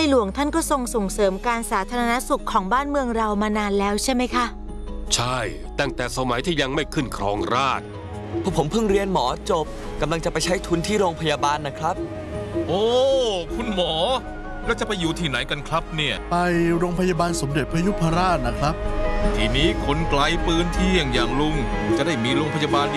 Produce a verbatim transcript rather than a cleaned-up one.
หลวงท่านก็ทรงส่งเสริมการสาธารณสุขของบ้านเมืองเรามานานแล้วใช่ไหมคะใช่ตั้งแต่สมัยที่ยังไม่ขึ้นครองราชย์พวกผมเพิ่งเรียนหมอจบกำลังจะไปใช้ทุนที่โรงพยาบาลนะครับโอ้คุณหมอแล้วจะไปอยู่ที่ไหนกันครับเนี่ยไปโรงพยาบาลสมเด็จพระยุพราชนะครับทีนี้คนไกลปืนเที่ยงอย่างลุงจะได้มีโรงพยาบาล